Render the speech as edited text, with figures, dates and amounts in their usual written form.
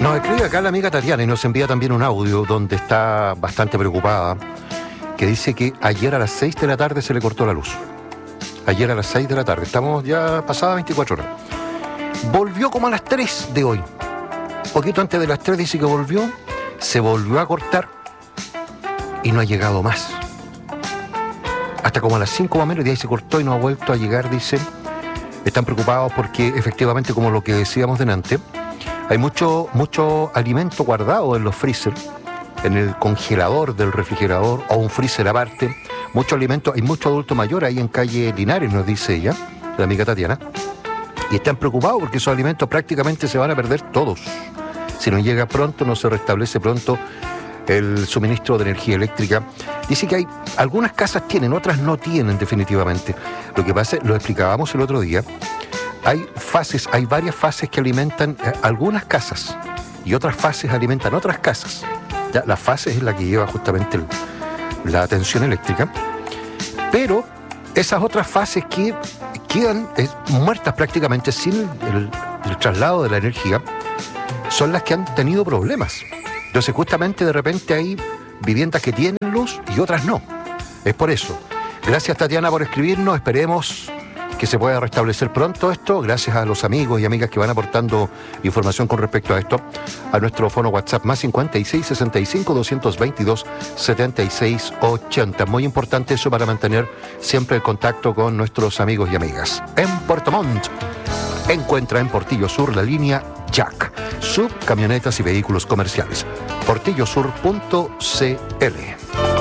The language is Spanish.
Nos escribe acá la amiga Tatiana y nos envía también un audio donde está bastante preocupada, que dice que ayer a las 6 de la tarde se le cortó la luz. Ayer a las 6 de la tarde, estamos ya pasadas 24 horas. Volvió como a las 3 de hoy. Poquito antes de las 3 dice que volvió, se volvió a cortar y no ha llegado más. Hasta como a las 5 más o menos, y de ahí se cortó y no ha vuelto a llegar, dice. Están preocupados porque efectivamente, como lo que decíamos delante, hay mucho alimento guardado en los freezer, en el congelador del refrigerador o un freezer aparte. Mucho alimento, hay mucho adulto mayor ahí en calle Linares, nos dice ella, la amiga Tatiana. Y están preocupados porque esos alimentos prácticamente se van a perder todos. Si no llega pronto, no se restablece pronto el suministro de energía eléctrica. Dice que hay algunas casas tienen, otras no tienen definitivamente. Lo que pasa, lo explicábamos el otro día, hay fases, hay varias fases que alimentan algunas casas y otras fases alimentan otras casas. Ya, la fase es la que lleva justamente la tensión eléctrica, pero esas otras fases que quedan muertas prácticamente sin el traslado de la energía son las que han tenido problemas. Entonces justamente de repente hay viviendas que tienen luz y otras no. Es por eso. Gracias, Tatiana, por escribirnos. Esperemos que se pueda restablecer pronto esto. Gracias a los amigos y amigas que van aportando información con respecto a esto. A nuestro fono WhatsApp más 56 65 222 76 80. Muy importante eso para mantener siempre el contacto con nuestros amigos y amigas. En Puerto Montt, encuentra en Portillo Sur la línea Jack, subcamionetas y vehículos comerciales. portillosur.cl.